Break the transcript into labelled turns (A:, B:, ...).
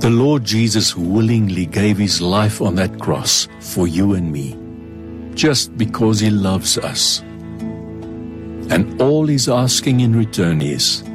A: The Lord Jesus willingly gave his life on that cross for you and me, just because he loves us. And all he's asking in return is